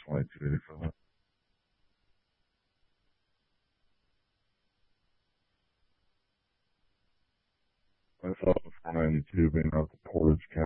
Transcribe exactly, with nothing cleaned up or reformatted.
twenty-two eighty-five. I saw the four ninety-two being out the Portage